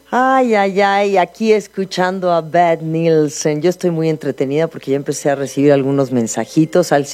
Ay, ay, ay, aquí escuchando a Beth Nielsen. Yo estoy muy entretenida porque ya empecé a recibir algunos mensajitos al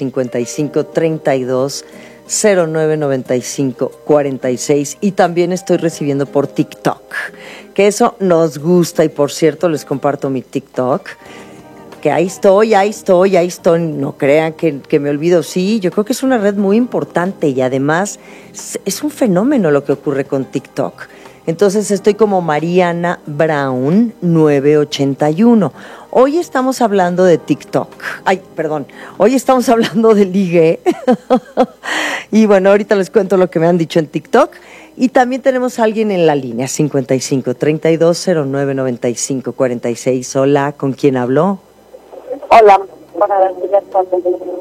5532-0995-46 y también estoy recibiendo por TikTok, que eso nos gusta y por cierto les comparto mi TikTok, que ahí estoy, no crean que me olvido. Sí, yo creo que es una red muy importante y además es un fenómeno lo que ocurre con TikTok. Entonces estoy como Mariana Brown 981. Hoy estamos hablando de TikTok. Ay, perdón. Hoy estamos hablando de ligue. Y bueno, ahorita les cuento lo que me han dicho en TikTok. Y también tenemos a alguien en la línea 55-3209-95-46. Hola, ¿con quién habló? Hola, con Araceli Alfonso.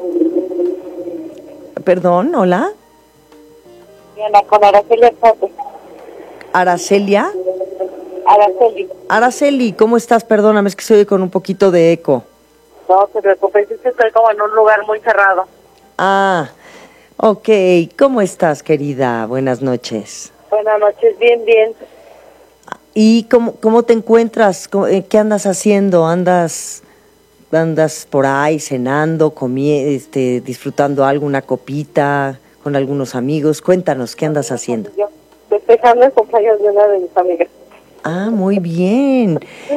Perdón, hola. Con Araceli Alfonso. ¿Aracelia? Araceli, ¿cómo estás? Perdóname, es que se oye con un poquito de eco. no te preocupes, es que estoy como en un lugar muy cerrado. Ah, ok. ¿Cómo estás, querida? Buenas noches. Buenas noches, bien. ¿Y cómo te encuentras? ¿Qué andas haciendo? ¿Andas por ahí cenando, disfrutando algo, una copita con algunos amigos? Cuéntanos, ¿qué andas haciendo? Yo festejando el cumpleaños de una de mis amigas. Ah, muy bien.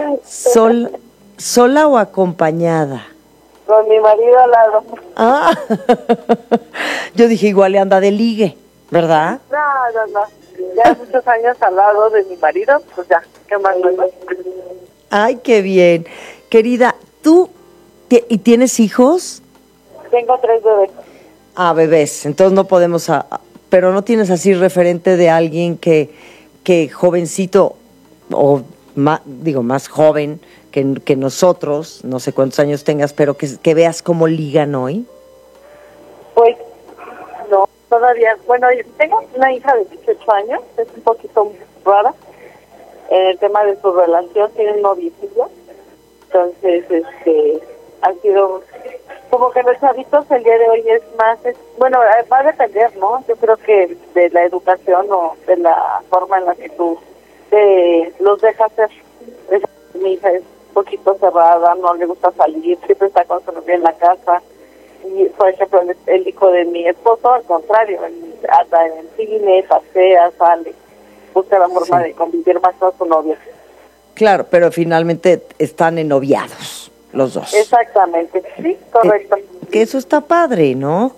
¿Sola o acompañada? Con mi marido al lado. Ah, yo dije igual le anda de ligue, ¿verdad? No. Ya muchos años al lado de mi marido, pues ya, ¿qué más no? Ay, qué bien. Querida, ¿tú y tienes hijos? Tengo 3 bebés. Ah, bebés. Entonces no podemos... pero no tienes así referente de alguien que jovencito, o más joven que nosotros, no sé cuántos años tengas, pero que veas cómo ligan hoy. Pues, no, todavía. Bueno, tengo una hija de 18 años, es un poquito rara. En el tema de su relación, tiene un noviecillo. Entonces, ha sido como que los chavitos el día de hoy es más, bueno, va a depender, ¿no? Yo creo que de la educación o de la forma en la que tú los dejas ser. Mi hija es un poquito cerrada, no le gusta salir, siempre está con su novia en la casa. Y, por ejemplo, el hijo de mi esposo, al contrario, anda en el cine, pasea, sale, busca la forma de convivir más con su novia. Claro, pero finalmente están ennoviados los dos. Exactamente, sí, correcto. Que eso está padre, ¿no?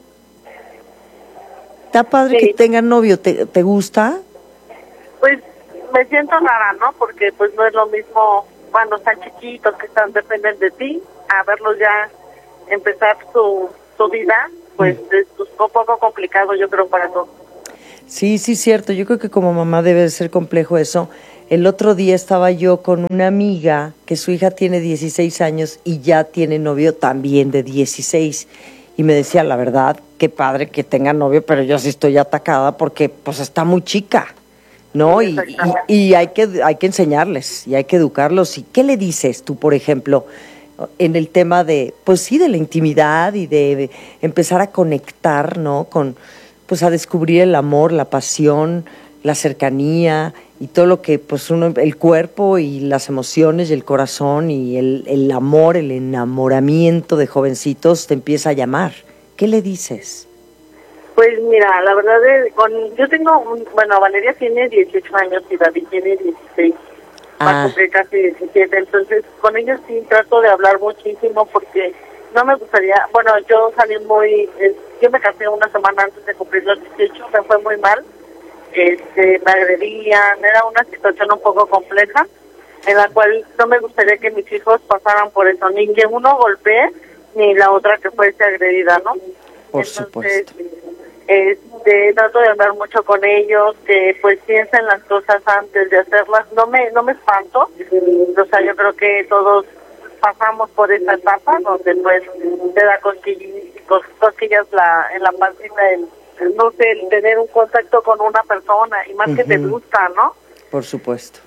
Está padre que tengan novio. ¿Te gusta? Pues me siento rara, ¿no? Porque pues no es lo mismo cuando están chiquitos, que dependen de ti, a verlos ya empezar su vida, pues es un poco complicado, yo creo, para todos. Sí, cierto. Yo creo que como mamá debe de ser complejo eso. El otro día estaba yo con una amiga que su hija tiene 16 años y ya tiene novio también de 16. Y me decía, la verdad, qué padre que tenga novio, pero yo sí estoy atacada porque pues está muy chica, ¿no? Y hay que enseñarles y hay que educarlos. ¿Y qué le dices tú, por ejemplo, en el tema de, pues sí, de la intimidad y de empezar a conectar, ¿no? Pues a descubrir el amor, la pasión, la cercanía y todo lo que pues el cuerpo y las emociones y el corazón y el amor, el enamoramiento de jovencitos te empieza a llamar? ¿Qué le dices? Pues mira, la verdad yo tengo Valeria tiene 18 años y David tiene 16. Va a cumplir casi 17, entonces con ellos sí trato de hablar muchísimo porque no me gustaría, yo salí yo me casé una semana antes de cumplir los 18, me fue muy mal. Me agredían, era una situación un poco compleja en la cual no me gustaría que mis hijos pasaran por eso, ni que uno golpee ni la otra que fuese agredida, ¿no? Por supuesto. Trato de hablar mucho con ellos, que pues piensen las cosas antes de hacerlas. No me espanto, o sea, yo creo que todos pasamos por esa etapa donde pues te da cosquillas en la pancita, no sé, el tener un contacto con una persona y más que te gusta, ¿no? Por supuesto.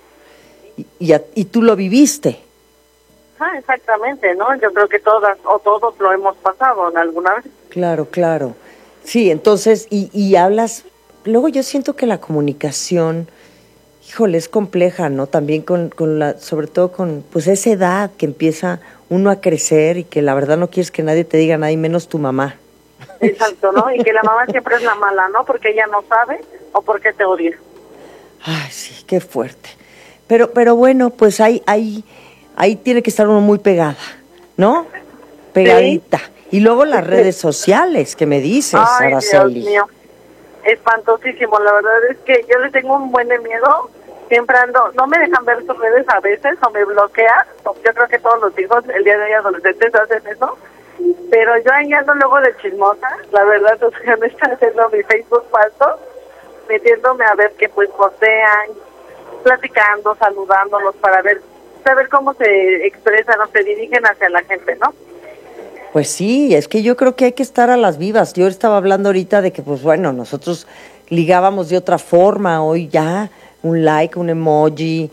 ¿Y tú lo viviste? Exactamente, ¿no? Yo creo que todas o todos lo hemos pasado en alguna vez. Claro. Sí, entonces, y hablas, luego yo siento que la comunicación híjole, es compleja, ¿no? También sobre todo con, pues esa edad que empieza uno a crecer y que la verdad no quieres que nadie te diga nada y menos tu mamá. Exacto, ¿no? Y que la mamá siempre es la mala, ¿no? Porque ella no sabe o porque te odia. Ay, sí, qué fuerte. Pero bueno, pues ahí tiene que estar uno muy pegada, ¿no? Pegadita. Sí. Y luego las redes sociales, que me dices, ay, Araceli. Dios mío, espantosísimo. La verdad es que yo le tengo un buen de miedo. Siempre ando, no me dejan ver sus redes a veces o me bloquean. Yo creo que todos los hijos el día de hoy adolescentes hacen eso. Pero yo ahí ando luego de chismosa, la verdad, o sea, me está haciendo mi Facebook falso, metiéndome a ver que pues postean, platicando, saludándolos para saber cómo se expresan o se dirigen hacia la gente, ¿no? Pues sí, es que yo creo que hay que estar a las vivas. Yo estaba hablando ahorita de que, pues bueno, nosotros ligábamos de otra forma, hoy ya, un like, un emoji,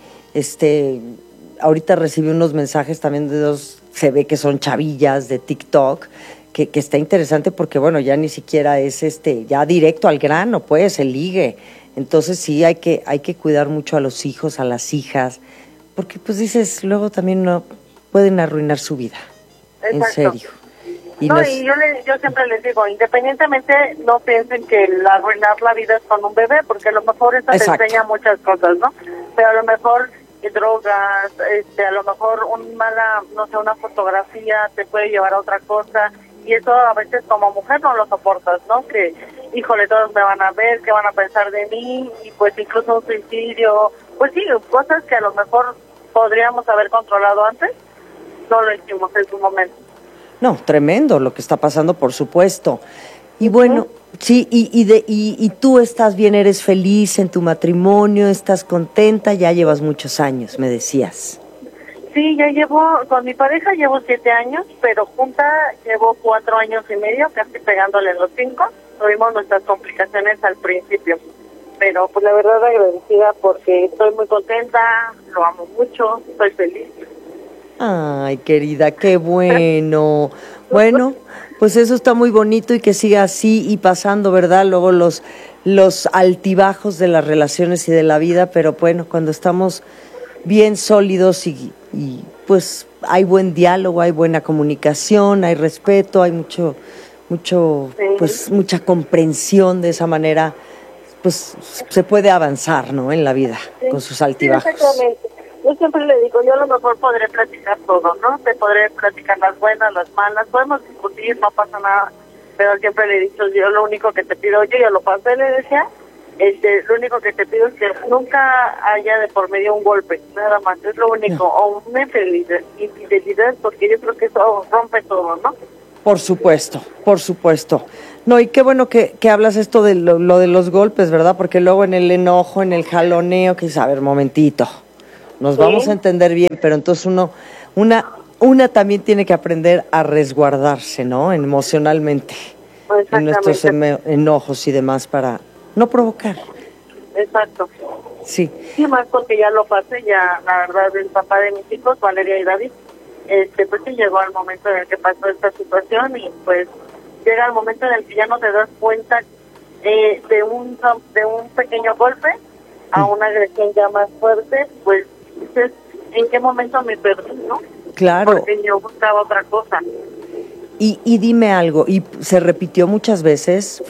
ahorita recibí unos mensajes también de dos, se ve que son chavillas de TikTok, que está interesante porque, bueno, ya ni siquiera es ya directo al grano, pues, el ligue. Entonces sí hay que cuidar mucho a los hijos, a las hijas, porque pues dices, luego también no pueden arruinar su vida. Exacto. En serio. Y yo siempre les digo, independientemente, no piensen que arruinar la vida es con un bebé, porque a lo mejor eso te enseña muchas cosas, ¿no? Pero a lo mejor drogas, a lo mejor una fotografía te puede llevar a otra cosa, y eso a veces como mujer no lo soportas, ¿no? Que, híjole, todos me van a ver, qué van a pensar de mí, y pues incluso un suicidio, pues sí, cosas que a lo mejor podríamos haber controlado antes, no lo hicimos en su momento. No, tremendo lo que está pasando, por supuesto. Y bueno, sí, y tú estás bien, eres feliz en tu matrimonio, estás contenta, ya llevas muchos años, me decías. Sí, con mi pareja llevo 7 años, pero junta llevo 4 años y medio, casi pegándole los 5. Tuvimos nuestras complicaciones al principio, pero pues la verdad agradecida porque estoy muy contenta, lo amo mucho, estoy feliz. Ay, querida, qué bueno. Bueno, pues eso está muy bonito y que siga así y pasando, ¿verdad? Luego los altibajos de las relaciones y de la vida, pero bueno, cuando estamos bien sólidos y pues hay buen diálogo, hay buena comunicación, hay respeto, hay mucho, pues mucha comprensión, de esa manera, pues se puede avanzar, ¿no? En la vida, con sus altibajos. Sí, exactamente. Yo siempre le digo, yo a lo mejor podré platicar todo, ¿no? Te podré platicar las buenas, las malas, podemos discutir, no pasa nada, pero siempre le he dicho, yo lo único que te pido, yo ya lo pasé, le decía, lo único que te pido es que nunca haya de por medio un golpe, nada más, es lo único, o una infidelidad, porque yo creo que eso rompe todo, ¿no? Por supuesto, por supuesto. No, y qué bueno que hablas esto de lo de los golpes, ¿verdad? Porque luego en el enojo, en el jaloneo, que dices, a ver, momentito, nos vamos a entender bien, pero entonces una también tiene que aprender a resguardarse, ¿no? Emocionalmente, en nuestros enojos y demás para no provocar. Exacto. Sí. Sí, más porque ya lo pasé, ya la verdad el papá de mis hijos, Valeria y David, pues sí llegó al momento en el que pasó esta situación y pues llega el momento en el que ya no te das cuenta de un pequeño golpe a una agresión ya más fuerte, pues dices, ¿en qué momento me perdí, no? Claro. Porque yo buscaba otra cosa. Y dime algo, ¿y se repitió muchas veces?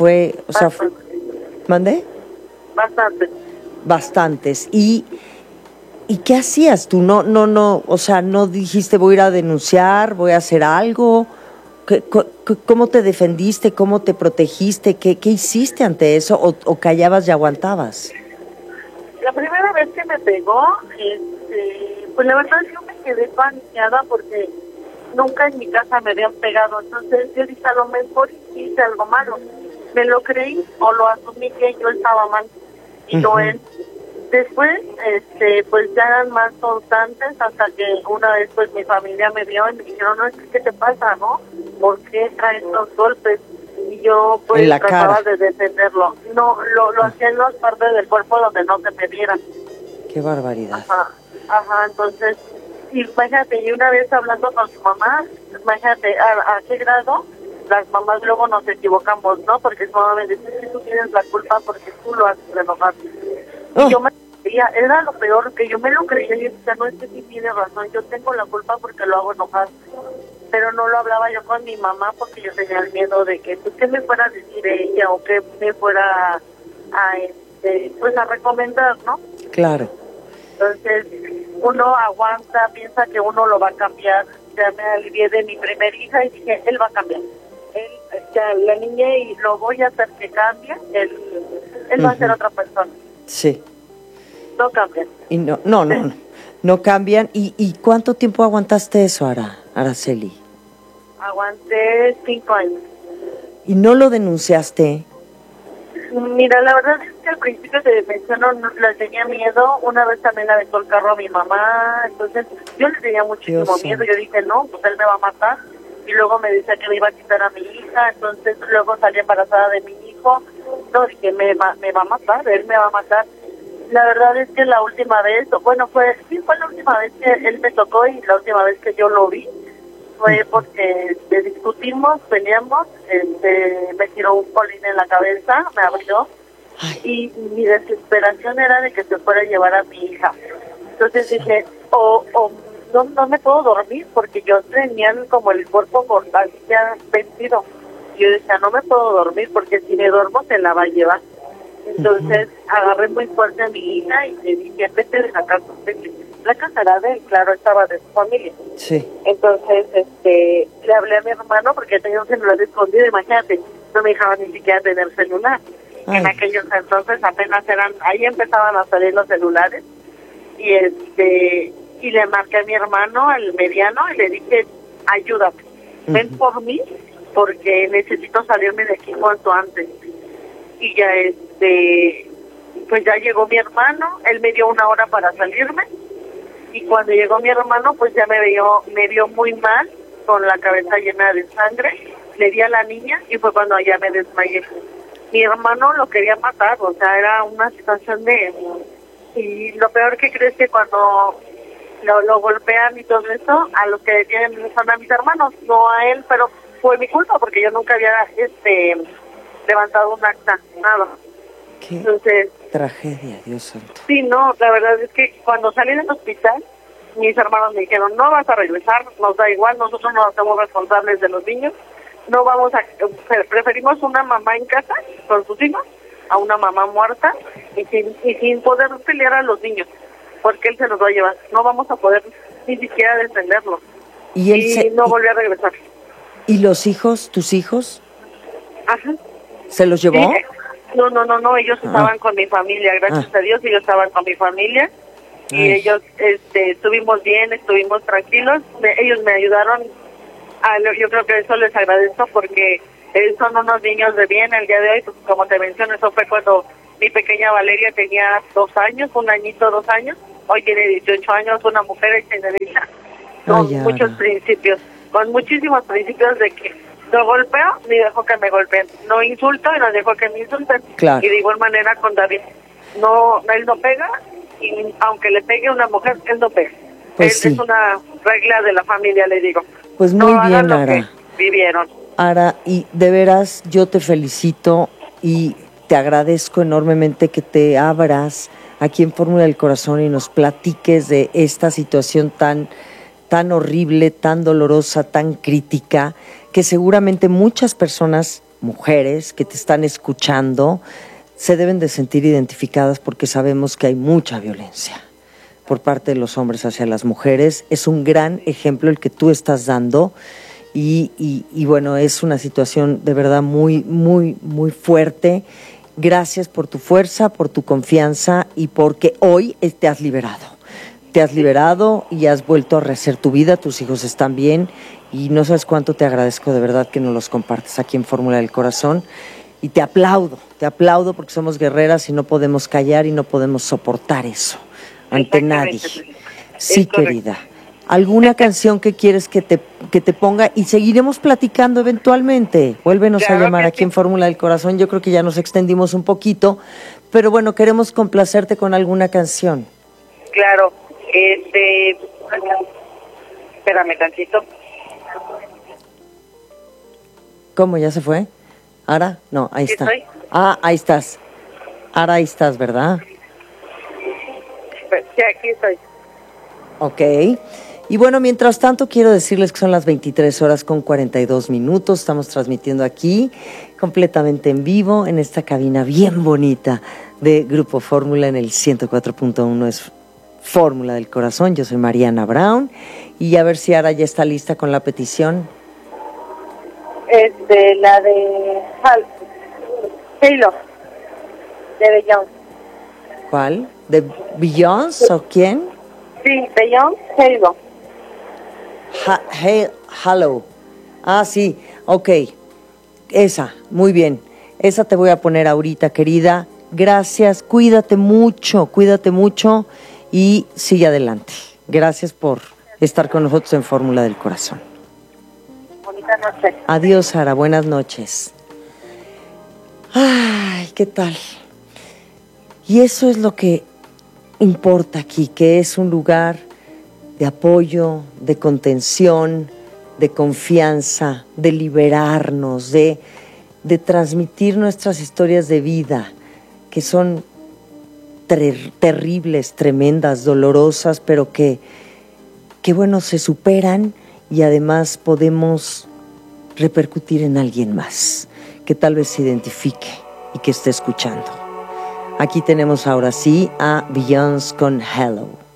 ¿Mandé? Bastante. Bastantes. ¿Y qué hacías tú? No, o sea, ¿no dijiste voy a ir a denunciar, voy a hacer algo? ¿Cómo te defendiste? ¿Cómo te protegiste? ¿Qué hiciste ante eso? ¿O callabas y aguantabas? La primera vez que me pegó, pues la verdad yo me quedé paniqueada porque nunca en mi casa me habían pegado. Entonces yo dije, a lo mejor hice algo malo. Me lo creí o lo asumí que yo estaba mal y no él. Después, pues ya eran más constantes hasta que una vez pues mi familia me vio y me dijeron, no, ¿qué te pasa, no? ¿Por qué traes estos golpes? Y yo pues trataba de defenderlo. No, lo hacía en las partes del cuerpo donde no se me vieran. Qué barbaridad. Ajá, entonces, imagínate, y una vez hablando con su mamá, imagínate, ¿a qué grado? Las mamás luego nos equivocamos, ¿no? Porque su mamá me dice, si tú tienes la culpa porque tú lo haces enojar. Y yo me creía, era lo peor, que yo me lo creía y decía, no, es que sí tiene razón, yo tengo la culpa porque lo hago enojar. Pero no lo hablaba yo con mi mamá porque yo tenía el miedo de que, pues, ¿qué me fuera a decir ella o qué me fuera pues a recomendar, ¿no? Claro. Entonces, uno aguanta, piensa que uno lo va a cambiar. Ya me alivié de mi primer hija y dije, él va a cambiar. Él, ya la niña, y lo voy a hacer que cambie, él va a ser otra persona. Sí. No cambian. Y no cambian. ¿Y cuánto tiempo aguantaste eso, Araceli? Aguanté 5 años. ¿Y no lo denunciaste? Mira, la verdad es que al principio te menciono, le tenía miedo. Una vez también le aventó el carro a mi mamá, entonces yo le tenía muchísimo miedo. Yo dije, no, pues él me va a matar. Y luego me decía que me iba a quitar a mi hija, entonces luego salí embarazada de mi hijo. No, dije, me va a matar, él me va a matar. La verdad es que la última vez, fue la última vez que él me tocó y la última vez que yo lo vi. Fue porque discutimos, peleamos, me tiró un colín en la cabeza, me abrió. Ay. Y mi desesperación era de que se fuera a llevar a mi hija. Entonces dije, no me puedo dormir porque yo tenía como el cuerpo mortal ya vencido. Yo decía, no me puedo dormir porque si me duermo se la va a llevar. Entonces agarré muy fuerte a mi hija y le dije, vete de sacar sus peces. La casa era de él, claro, estaba de su familia. Sí. Entonces, le hablé a mi hermano porque tenía un celular escondido, imagínate, no me dejaban ni siquiera tener celular. Ay. En aquellos entonces apenas ahí empezaban a salir los celulares, y le marqué a mi hermano, al mediano, y le dije, ayúdame, ven por mí, porque necesito salirme de aquí cuanto antes. Y ya, pues ya llegó mi hermano, él me dio 1 hora para salirme, y cuando llegó mi hermano, pues ya me vio muy mal, con la cabeza llena de sangre, le di a la niña, y fue cuando ya me desmayé. Mi hermano lo quería matar, o sea, era una situación y lo peor que crees que cuando lo golpean y todo eso, a los que detienen son a mis hermanos, no a él, pero fue mi culpa, porque yo nunca había, levantado un acta, nada. Entonces, tragedia, Dios santo. Sí, no, la verdad es que cuando salí del hospital, mis hermanos me dijeron, no vas a regresar, nos da igual, nosotros nos hacemos responsables de los niños, no vamos a, preferimos una mamá en casa con sus hijos a una mamá muerta y sin poder pelear a los niños, porque él se los va a llevar, no vamos a poder ni siquiera defenderlos. Y no volvió a regresar. ¿Y los hijos, tus hijos? Ajá. ¿Se los llevó? Sí. No, ellos estaban con mi familia, gracias a Dios, ellos estaban con mi familia. Y ellos, estuvimos bien, estuvimos tranquilos, ellos me ayudaron, yo creo que eso les agradezco porque son unos niños de bien el día de hoy, pues como te menciono, eso fue cuando mi pequeña Valeria tenía 2 años, 1 añito, 2 años, hoy tiene 18 años, una mujer hecha y derecha, con muchos principios, con muchísimos principios de que no golpeo ni dejo que me golpeen, no insulto y no dejo que me insulten. Claro. Y de igual manera con David, él no pega, y aunque le pegue a una mujer, él no pega. Pues Es una regla de la familia, le digo. Pues muy no bien, hagan lo Ara. que vivieron. Ara, y de veras yo te felicito y te agradezco enormemente que te abras aquí en Fórmula del Corazón y nos platiques de esta situación tan horrible, tan dolorosa, tan crítica, que seguramente muchas personas, mujeres que te están escuchando, se deben de sentir identificadas porque sabemos que hay mucha violencia por parte de los hombres hacia las mujeres. Es un gran ejemplo el que tú estás dando y bueno, es una situación de verdad muy, muy, muy fuerte. Gracias por tu fuerza, por tu confianza y porque hoy te has liberado. Te has liberado y has vuelto a rehacer tu vida, tus hijos están bien y no sabes cuánto te agradezco de verdad que nos los compartes aquí en Fórmula del Corazón. Y te aplaudo porque somos guerreras y no podemos callar y no podemos soportar eso ante nadie. Sí, querida. ¿Alguna canción que quieres que te ponga? Y seguiremos platicando eventualmente. Vuélvenos a llamar aquí en Fórmula del Corazón. Yo creo que ya nos extendimos un poquito, pero bueno, queremos complacerte con alguna canción. Claro. Espérame tantito. ¿Cómo? ¿Ya se fue? ¿Ara? No, ahí está. ¿Estoy? Ahí estás. Ara, ahí estás, ¿verdad? Sí, aquí estoy. Ok. Y bueno, mientras tanto quiero decirles que son las 23 horas con 42 minutos. Estamos transmitiendo aquí completamente en vivo en esta cabina bien bonita de Grupo Fórmula en el 104.1. Es Fórmula del Corazón. Yo soy Mariana Brown. Y a ver si Ara ya está lista con la petición. La de Halo, de Beyoncé. ¿Cuál? ¿De Beyoncé o quién? Sí, Beyoncé, Halo. Hello. Ah, sí, ok. Esa, muy bien. Esa te voy a poner ahorita, querida. Gracias, cuídate mucho y sigue adelante. Gracias por estar con nosotros en Fórmula del Corazón. Bonita noche. Adiós, Sara, buenas noches. Ay, ¿qué tal? Y eso es lo que importa aquí, que es un lugar de apoyo, de contención, de confianza, de liberarnos, de transmitir nuestras historias de vida, que son terribles, tremendas, dolorosas, pero que bueno, se superan y además podemos repercutir en alguien más, que tal vez se identifique y que esté escuchando. Aquí tenemos ahora sí a Beyoncé con Hello.